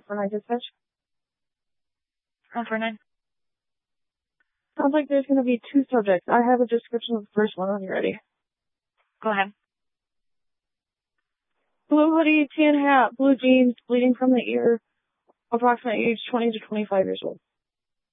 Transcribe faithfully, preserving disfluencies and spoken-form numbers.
for my dispatch. one four nine. Sounds like there's going to be two subjects. I have a description of the first one when you're ready. Go ahead. Blue hoodie, tan hat, blue jeans, bleeding from the ear, approximate age twenty to twenty-five years old.